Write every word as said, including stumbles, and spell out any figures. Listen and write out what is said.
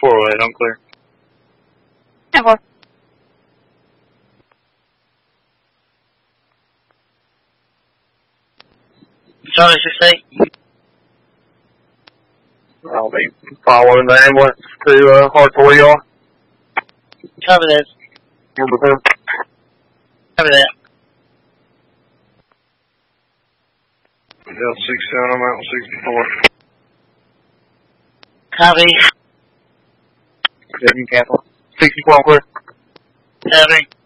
four oh eight, I'm clear. ten four. Charlie six eight. I'll be following the ambulance to uh, Hard four y'all. Cover that. Number ten. Cover that. Delta six seven, I'm out sixty-four. Copy. Seven capital. sixty-four, clear. Copy.